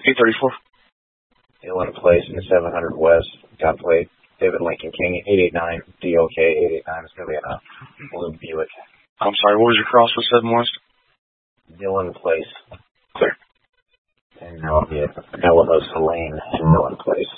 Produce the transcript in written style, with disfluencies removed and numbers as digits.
834. Dylan Place in 700 West. Got plate. David Lincoln King, 889. DOK 889. It's going to be in a blue Buick. I'm sorry, what was your cross with 7 West? Dylan Place. Clear. And now I'll be at Alamos Lane in Dylan Place.